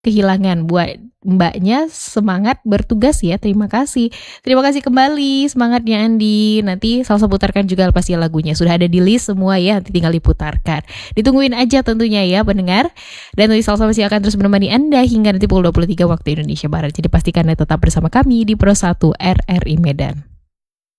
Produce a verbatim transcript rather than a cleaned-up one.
kehilangan. Buat mbaknya semangat bertugas ya. Terima kasih. Terima kasih kembali semangatnya Andi. Nanti Salsa putarkan juga pasti lagunya. Sudah ada di list semua ya. Nanti tinggal diputarkan. Ditungguin aja tentunya ya pendengar. Dan nanti Salsa masih akan terus menemani Anda hingga nanti pukul dua puluh tiga waktu Indonesia Barat. Jadi pastikan Anda tetap bersama kami di Pro satu R R I Medan.